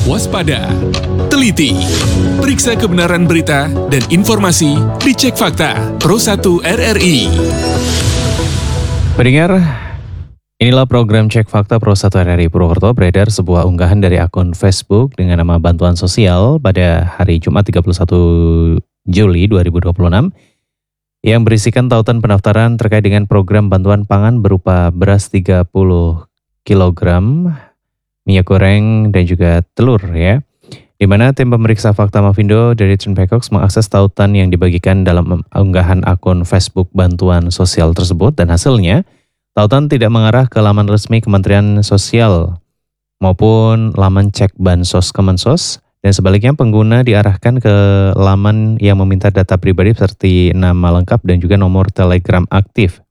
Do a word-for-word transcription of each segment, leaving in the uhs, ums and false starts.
waspada, teliti, periksa kebenaran berita dan informasi di Cek Fakta Pro satu R R I. Pendengar, inilah program Cek Fakta Pro satu R R I Purwokerto. Beredar sebuah unggahan dari akun Facebook dengan nama Bantuan Sosial pada hari Jumat tiga puluh satu Juli dua ribu dua puluh enam yang berisikan tautan pendaftaran terkait dengan program bantuan pangan berupa beras tiga puluh kilogram, minyak goreng, dan juga telur ya. Di mana tim pemeriksa fakta Mafindo dari Trnpcox mengakses tautan yang dibagikan dalam unggahan akun Facebook Bantuan Sosial tersebut, dan hasilnya tautan tidak mengarah ke laman resmi Kementerian Sosial maupun laman cek Bansos Kemensos, dan sebaliknya pengguna diarahkan ke laman yang meminta data pribadi seperti nama lengkap dan juga nomor Telegram aktif.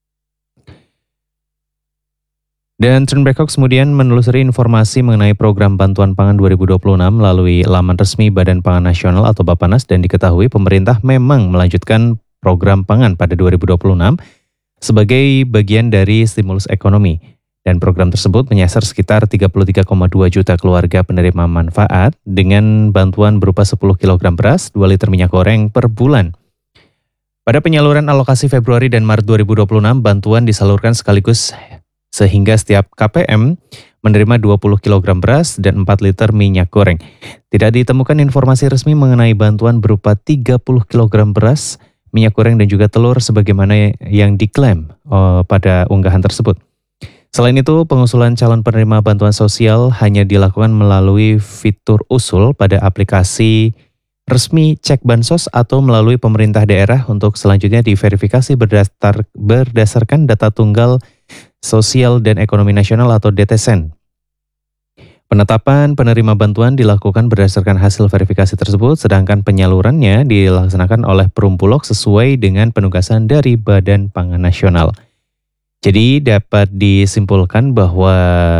Dan Trnpcox kemudian menelusuri informasi mengenai program bantuan pangan dua ribu dua puluh enam melalui laman resmi Badan Pangan Nasional atau Bappenas, dan diketahui pemerintah memang melanjutkan program pangan pada dua ribu dua puluh enam sebagai bagian dari stimulus ekonomi. Dan program tersebut menyasar sekitar tiga puluh tiga koma dua juta keluarga penerima manfaat dengan bantuan berupa sepuluh kilogram beras, dua liter minyak goreng per bulan. Pada penyaluran alokasi Februari dan Maret dua ribu dua puluh enam, bantuan disalurkan sekaligus sehingga setiap K P M menerima dua puluh kilogram beras dan empat liter minyak goreng. Tidak ditemukan informasi resmi mengenai bantuan berupa tiga puluh kilogram beras, minyak goreng, dan juga telur sebagaimana yang diklaim uh, pada unggahan tersebut. Selain itu, pengusulan calon penerima bantuan sosial hanya dilakukan melalui fitur usul pada aplikasi resmi Cek Bansos atau melalui pemerintah daerah untuk selanjutnya diverifikasi berdasar, berdasarkan data tunggal Sosial dan Ekonomi Nasional atau D T S E N. Penetapan penerima bantuan dilakukan berdasarkan hasil verifikasi tersebut, sedangkan penyalurannya dilaksanakan oleh Perum Bulog sesuai dengan penugasan dari Badan Pangan Nasional. Jadi dapat disimpulkan bahwa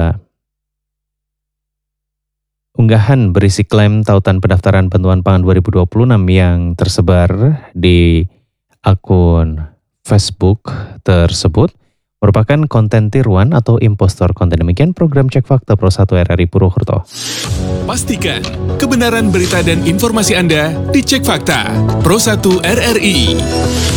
unggahan berisi klaim tautan pendaftaran bantuan pangan dua ribu dua puluh enam yang tersebar di akun Facebook tersebut merupakan konten tiruan atau impostor konten. Demikian program Cek Fakta Pro satu R R I Purwokerto. Pastikan kebenaran berita dan informasi Anda di Cek Fakta Pro satu R R I.